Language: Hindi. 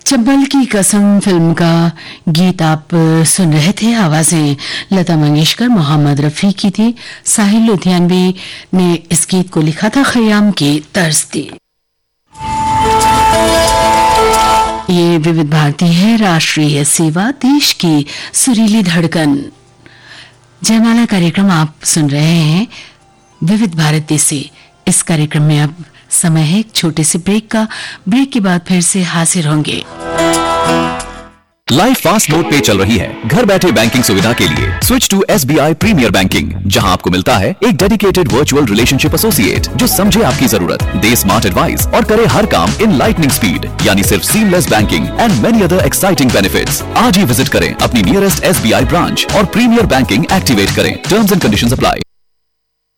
चंबल की कसम फिल्म का गीत आप सुन रहे थे। आवाजें लता मंगेशकर, मोहम्मद रफी की थी। साहिल लुधियानवी ने इस गीत को लिखा था, खयाम की तर्ज थी। ये विविध भारती है, राष्ट्रीय सेवा, देश की सुरीली धड़कन। जयमाला कार्यक्रम आप सुन रहे हैं विविध भारती से। इस कार्यक्रम में अब समय है एक छोटे से ब्रेक का। ब्रेक के बाद फिर से हाजिर होंगे। लाइफ फास्ट मोड पे चल रही है। घर बैठे बैंकिंग सुविधा के लिए switch to SBI premiere banking, जहां आपको मिलता है एक डेडिकेटेड वर्चुअल रिलेशनशिप एसोसिएट जो समझे आपकी जरूरत, दे स्मार्ट एडवाइस और करे हर काम इन लाइटनिंग स्पीड, यानी सिर्फ seamless banking and many other exciting benefits. आज ही विजिट करें अपनी नियरेस्ट SBI ब्रांच और प्रीमियर बैंकिंग एक्टिवेट करें। Terms and conditions apply.